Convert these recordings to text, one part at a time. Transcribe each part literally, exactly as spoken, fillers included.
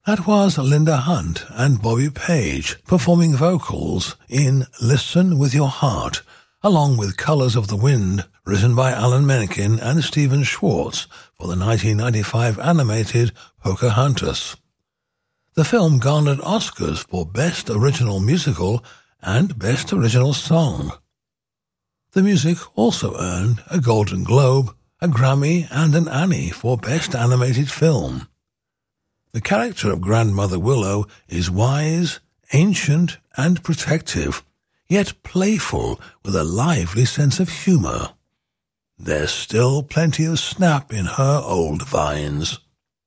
That was Linda Hunt and Bobby Page performing vocals in Listen With Your Heart, along with Colors of the Wind, written by Alan Menken and Stephen Schwartz for the nineteen ninety-five animated Pocahontas. The film garnered Oscars for Best Original Musical and Best Original Song. The music also earned a Golden Globe, a Grammy, and an Annie for Best Animated Film. The character of Grandmother Willow is wise, ancient, and protective, yet playful with a lively sense of humor. There's still plenty of snap in her old vines.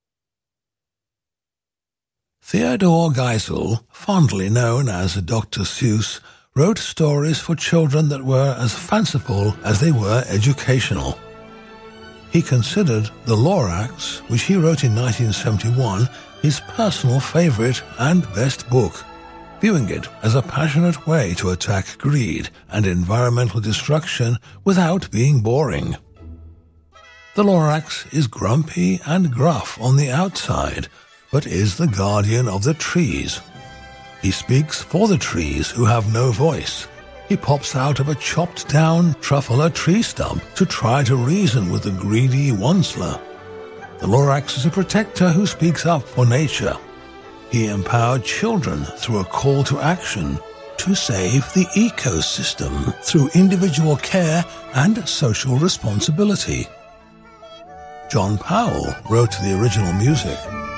Theodore Geisel, fondly known as Doctor Seuss, wrote stories for children that were as fanciful as they were educational. He considered The Lorax, which he wrote in nineteen seventy-one, his personal favorite and best book, viewing it as a passionate way to attack greed and environmental destruction without being boring. The Lorax is grumpy and gruff on the outside, but is the guardian of the trees. He speaks for the trees who have no voice. He pops out of a chopped-down truffula tree stump to try to reason with the greedy Onceler. The Lorax is a protector who speaks up for nature. He empowered children through a call to action to save the ecosystem through individual care and social responsibility. John Powell wrote the original music.